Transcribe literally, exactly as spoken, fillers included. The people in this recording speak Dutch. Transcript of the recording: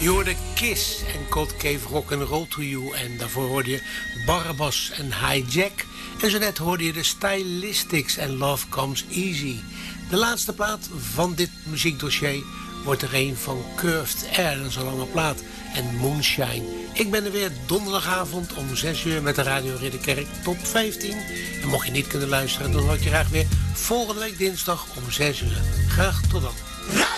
Je hoorde Kiss en Cold Cave Rock and Roll to You. En daarvoor hoorde je Barrabas en Hijack. En zo net hoorde je de Stylistics en Love Comes Easy. De laatste plaat van dit muziekdossier wordt er een van Curved Air. Dat is een lange plaat. En Moonshine. Ik ben er weer donderdagavond om zes uur met de Radio Ridderkerk Top vijftien. En mocht je niet kunnen luisteren, dan hoor ik je graag weer volgende week dinsdag om zes uur. Graag tot dan.